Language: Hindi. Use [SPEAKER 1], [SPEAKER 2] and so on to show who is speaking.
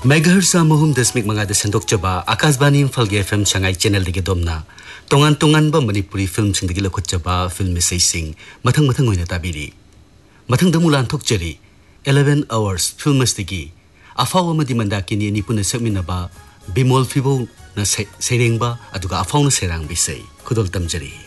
[SPEAKER 1] मेगाहर्सा मोहम दशमिक मंगा संदोक चबा आकाशवाणी इम्फाल के एफएम संगाई चैनल दिगे दोमना तोंगान तोंगान बा मणिपुरी फिल्म सिंह दिगे लखुत चबा फिल्म इसे सिंह मथंग मथंग होइना ताबिरी मथंग दमुलान थोकचरी 11 hours फिल्म दिगी अफाव अमदि मंदाकिनी निपुन सकमिनबा बिमोल फिबो न सेरेंबा अदुगा अफाव न सेरांग बिसै खुदोल तमजरी।